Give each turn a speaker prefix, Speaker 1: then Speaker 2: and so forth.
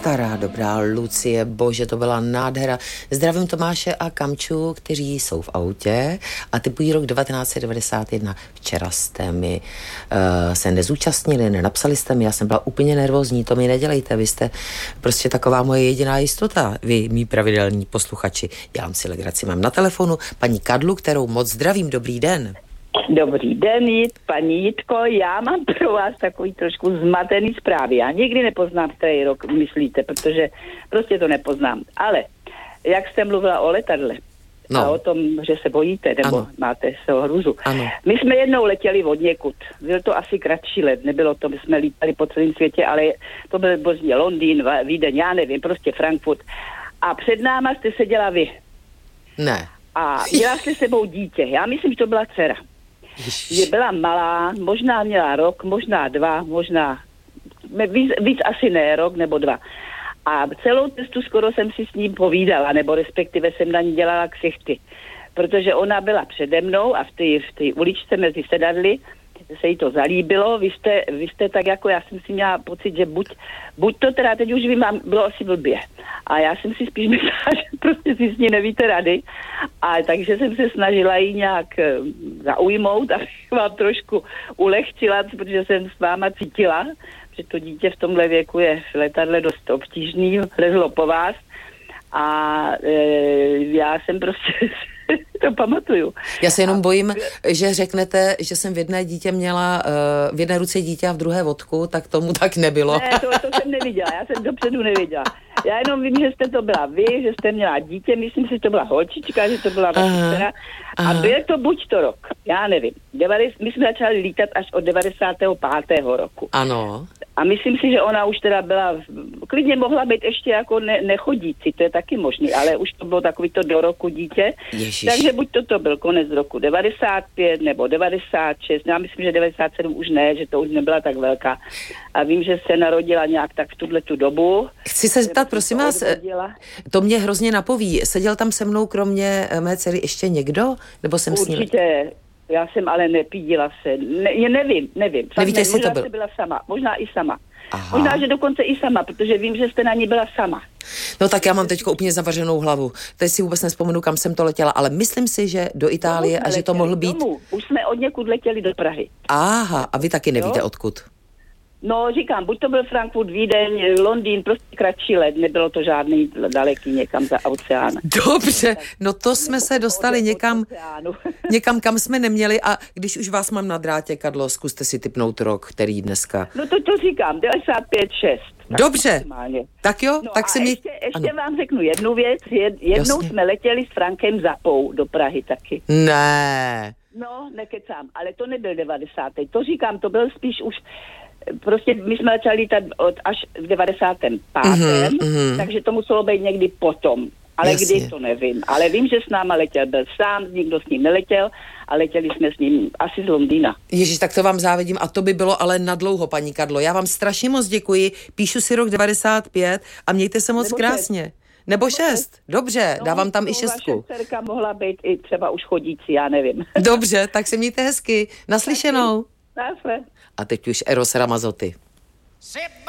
Speaker 1: stará dobrá Lucie, bože, to byla nádhera. Zdravím Tomáše a Kamču, kteří jsou v autě a typují rok 1991. Včera jste mi se nezúčastnili, nenapsali jste mi, já jsem byla úplně nervózní, to mi nedělejte, vy jste prostě taková moje jediná jistota, vy, mý pravidelní posluchači. Já si legraci, mám na telefonu paní Kadlu, kterou moc zdravím, dobrý den.
Speaker 2: Dobrý den, paní Jitko, já mám pro vás takový trošku zmatený zprávy. Já nikdy nepoznám, který rok myslíte, protože prostě to nepoznám. Ale jak jste mluvila o letadle a o tom, že se bojíte, nebo máte z toho hruzu.
Speaker 1: Ano.
Speaker 2: My jsme jednou letěli od někud. Byl to asi kratší let, nebylo to, my jsme lítali po celém světě, ale to byl Bosně, Londýn, Vídeň, já nevím, prostě Frankfurt. A před náma jste seděla vy.
Speaker 1: Ne.
Speaker 2: A měla jste sebou dítě. Já myslím, že to byla dcera. Že byla malá, možná měla rok, možná 2, možná víc asi ne, rok nebo 2. A celou cestu skoro jsem si s ním povídala, nebo respektive jsem na ní dělala ksichty. Protože ona byla přede mnou a v té uličce mezi sedadly se jí to zalíbilo. Vy jste tak jako, já jsem si měla pocit, že buď to teda, teď už vím, bylo asi blbě. A já jsem si spíš myslela, že prostě si s ní nevíte rady. A takže jsem se snažila jí nějak zaujmout, abych vám trošku ulehčila, protože jsem s váma cítila, že to dítě v tomhle věku je v letadle dost obtížný, lezlo po vás. A já jsem prostě to pamatuju.
Speaker 1: Já se jenom bojím, že řeknete, že jsem v jedné ruce dítě a v druhé vodku, tak tomu tak nebylo.
Speaker 2: Ne, to jsem neviděla, já jsem dopředu neviděla. Já jenom vím, že jste to byla vy, že jste měla dítě, myslím si, že to byla holčička, že to byla vaše dcera. A byl to buď to rok, já nevím. My jsme začali lítat až od 95. roku.
Speaker 1: Ano.
Speaker 2: A myslím si, že ona už teda byla, klidně mohla být ještě jako nechodící, to je taky možný, ale už to bylo takový to do roku dítě.
Speaker 1: Ježiš.
Speaker 2: Takže buď to byl konec roku 95 nebo 96, já myslím, že 97 už ne, že to už nebyla tak velká. A vím, že se narodila nějak tak v tuhletu dobu.
Speaker 1: Chci se zeptat, prosím vás, to mě hrozně napoví. Seděl tam se mnou kromě mé dcery ještě někdo? Nebo jsem
Speaker 2: Určitě. Já jsem ale nepídila se. Nevím.
Speaker 1: Nevíte, jestli to byl?
Speaker 2: Byla sama. Možná i sama.
Speaker 1: Aha.
Speaker 2: Možná, že dokonce i sama, protože vím, že jste na ní byla sama.
Speaker 1: No tak já mám teďko úplně zavařenou hlavu. Teď si vůbec nevzpomenu, kam jsem to letěla, ale myslím si, že do Itálie a že to mohl být...
Speaker 2: Už jsme od někud letěli do Prahy.
Speaker 1: Aha, a vy taky nevíte odkud.
Speaker 2: No, říkám, buď to byl Frankfurt, Vídeň, Londýn, prostě kratší let, nebylo to žádný daleký někam za oceán.
Speaker 1: Dobře, no to jsme se dostali někam, kam jsme neměli a když už vás mám na drátě, Kadlo, zkuste si tipnout rok, který dneska.
Speaker 2: No to říkám, 95-6.
Speaker 1: Dobře, tak jo,
Speaker 2: no
Speaker 1: tak se mi...
Speaker 2: Ještě vám řeknu jednu věc, jednou jsme letěli s Frankem Zapou do Prahy taky.
Speaker 1: Ne.
Speaker 2: No, nekecám, ale to nebyl 90. To říkám, to byl spíš už... Prostě my jsme začali lítat až v 95. Takže to muselo být někdy potom. Ale
Speaker 1: jasně.
Speaker 2: Kdy, to nevím. Ale vím, že s náma letěl, byl sám, nikdo s ním neletěl a letěli jsme s ním asi z Londýna.
Speaker 1: Ježíš, tak to vám závidím a to by bylo ale nadlouho, paní Kadlo. Já vám strašně moc děkuji, píšu si rok 95 a mějte se moc krásně. Nebo 6, dobře, dávám tam i 6.
Speaker 2: Vaše dcerka mohla být i třeba už chodící, já nevím.
Speaker 1: Dobře, tak se mějte hezky. Naslyšenou.
Speaker 2: Naschle.
Speaker 1: A teď už Eros Ramazzotti.